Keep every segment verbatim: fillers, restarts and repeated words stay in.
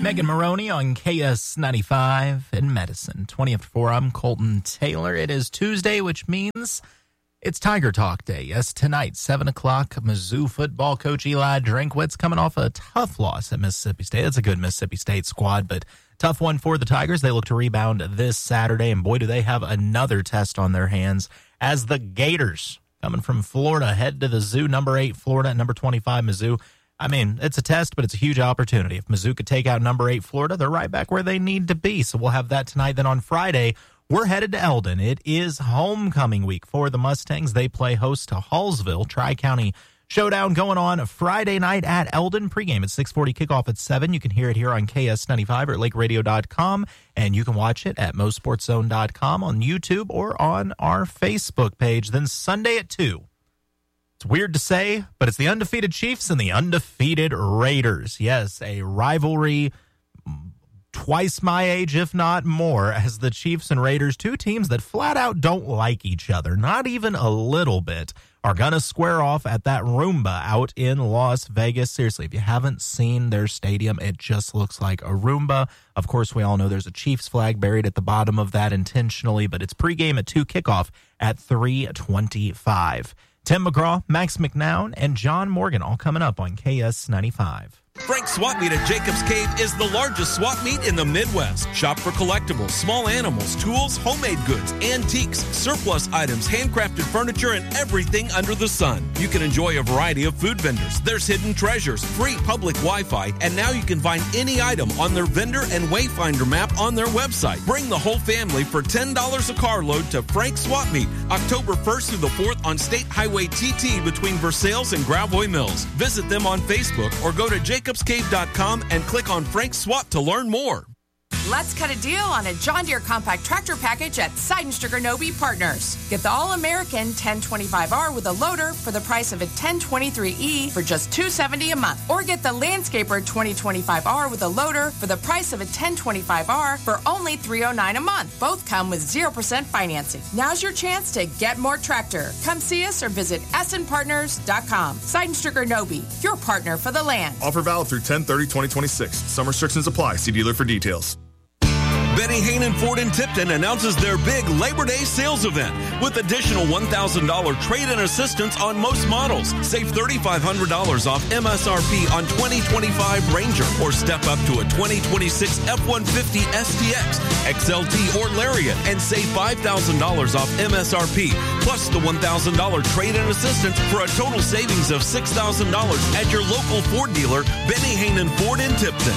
Megan Maroney on K S ninety-five in Medicine. twenty after four, I'm Colton Taylor. It is Tuesday, which means it's Tiger Talk Day. Yes, tonight, seven o'clock, Mizzou football coach Eli Drinkwitz coming off a tough loss at Mississippi State. That's a good Mississippi State squad, but tough one for the Tigers. They look to rebound this Saturday, and boy, do they have another test on their hands as the Gators, coming from Florida, head to the Zoo, number eight Florida, number twenty-five Mizzou. I mean, it's a test, but it's a huge opportunity. If Mizzou could take out number eight Florida, they're right back where they need to be. So we'll have that tonight. Then on Friday, we're headed to Eldon. It is homecoming week for the Mustangs. They play host to Hallsville. Tri-County Showdown going on Friday night at Eldon. Pregame at six forty, kickoff at seven. You can hear it here on K S ninety-five or at lake radio dot com, and you can watch it at mo sports zone dot com on YouTube or on our Facebook page. Then Sunday at two. It's weird to say, but it's the undefeated Chiefs and the undefeated Raiders. Yes, a rivalry twice my age, if not more, as the Chiefs and Raiders, two teams that flat out don't like each other, not even a little bit, are going to square off at that Roomba out in Las Vegas. Seriously, if you haven't seen their stadium, it just looks like a Roomba. Of course, we all know there's a Chiefs flag buried at the bottom of that intentionally, but it's pregame at two, kickoff at three twenty-five. Tim McGraw, Max McNown, and John Morgan all coming up on K S ninety-five. Frank's Swap Meet at Jacobs Cave is the largest swap meet in the Midwest. Shop for collectibles, small animals, tools, homemade goods, antiques, surplus items, handcrafted furniture, and everything under the sun. You can enjoy a variety of food vendors. There's hidden treasures, free public Wi-Fi, and now you can find any item on their vendor and Wayfinder map on their website. Bring the whole family for ten dollars a carload to Frank's Swap Meet, October first through the fourth on State Highway T T between Versailles and Gravois Mills. Visit them on Facebook or go to jacobs cave dot com and click on Frank's Swap to learn more. Let's cut a deal on a John Deere compact tractor package at Seidenstricker Nobe Partners. Get the All-American ten twenty-five R with a loader for the price of a ten twenty-three E for just two hundred seventy dollars a month. Or get the Landscaper twenty twenty-five R with a loader for the price of a ten twenty-five R for only three hundred nine dollars a month. Both come with zero percent financing. Now's your chance to get more tractor. Come see us or visit essen partners dot com. Seidenstricker Nobe, your partner for the land. Offer valid through ten thirty twenty twenty-six. Some restrictions apply. See dealer for details. Benny Hannon Ford in Tipton announces their big Labor Day sales event with additional one thousand dollars trade-in assistance on most models. Save three thousand five hundred dollars off M S R P on twenty twenty-five Ranger, or step up to a twenty twenty-six F one fifty S T X, X L T, or Lariat, and save five thousand dollars off M S R P, plus the one thousand dollars trade-in assistance for a total savings of six thousand dollars at your local Ford dealer, Benny Hannon Ford in Tipton.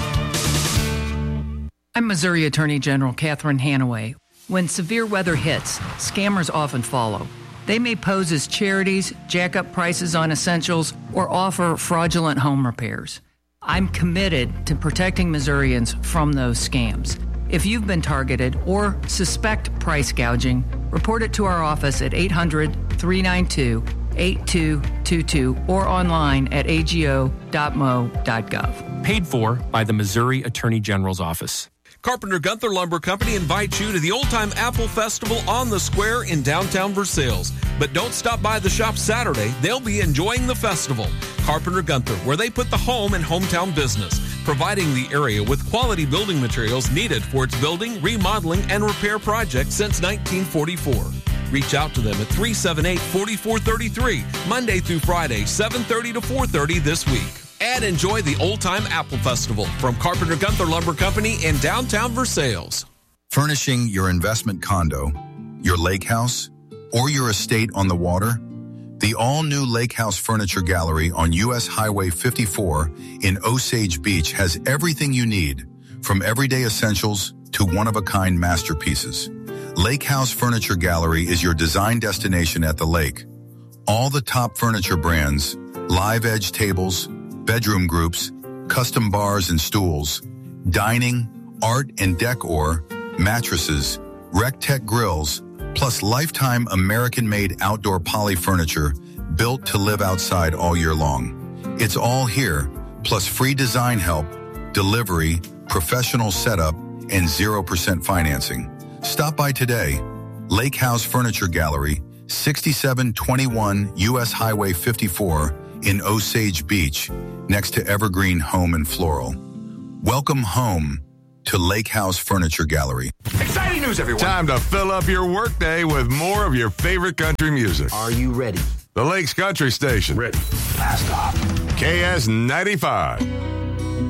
I'm Missouri Attorney General Catherine Hanaway. When severe weather hits, scammers often follow. They may pose as charities, jack up prices on essentials, or offer fraudulent home repairs. I'm committed to protecting Missourians from those scams. If you've been targeted or suspect price gouging, report it to our office at eight hundred, three nine two, eight two two two or online at a g o dot m o dot gov. Paid for by the Missouri Attorney General's Office. Carpenter Gunther Lumber Company invites you to the Old Time Apple Festival on the Square in downtown Versailles. But don't stop by the shop Saturday. They'll be enjoying the festival. Carpenter Gunther, where they put the home in hometown business, providing the area with quality building materials needed for its building, remodeling, and repair projects since nineteen forty-four. Reach out to them at three seven eight, four four three three, Monday through Friday, seven thirty to four thirty this week. And enjoy the Old Time Apple Festival from Carpenter Gunther Lumber Company in downtown Versailles. Furnishing your investment condo, your lake house, or your estate on the water? The all-new Lake House Furniture Gallery on U S Highway fifty-four in Osage Beach has everything you need, from everyday essentials to one-of-a-kind masterpieces. Lake House Furniture Gallery is your design destination at the lake. All the top furniture brands, live edge tables, bedroom groups, custom bars and stools, dining, art and decor, mattresses, Rec-Tech grills, plus lifetime American-made outdoor poly furniture built to live outside all year long. It's all here, plus free design help, delivery, professional setup, and zero percent financing. Stop by today. Lake House Furniture Gallery, sixty-seven twenty-one U S Highway fifty-four in Osage Beach, next to Evergreen Home and Floral. Welcome home to Lake House Furniture Gallery. Exciting news, everyone. Time to fill up your workday with more of your favorite country music. Are you ready? The Lakes Country Station. Ready. Blast off. K S ninety-five.